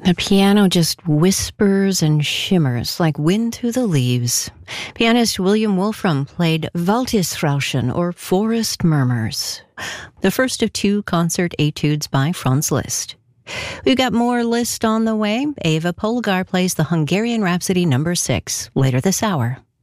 The piano just whispers and shimmers like wind through the leaves. Pianist William Wolfram played Waldesrauschen, or Forest Murmurs, the first of two concert etudes by Franz Liszt. We've got more Liszt on the way. Eva Polgar plays the Hungarian Rhapsody No. 6 later this hour.